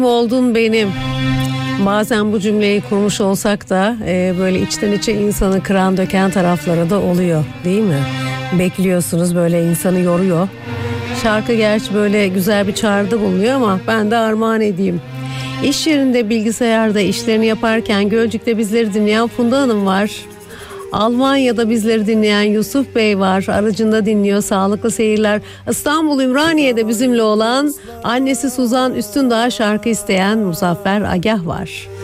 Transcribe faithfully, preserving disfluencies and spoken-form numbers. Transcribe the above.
Oldun benim. Bazen bu cümleyi kurmuş olsak da e, böyle içten içe insanı kıran döken tarafları da oluyor, değil mi? Bekliyorsunuz, böyle insanı yoruyor. Şarkı gerçi böyle güzel bir çağrıda bulunuyor ama ben de armağan edeyim. İş yerinde, bilgisayarda işlerini yaparken Gölcük'te bizleri dinleyen Funda Hanım var. Almanya'da bizleri dinleyen Yusuf Bey var. Aracında dinliyor. Sağlıklı seyirler. İstanbul Ümraniye'de bizimle olan annesi Suzan Üstündağ, şarkı isteyen Muzaffer Agah var.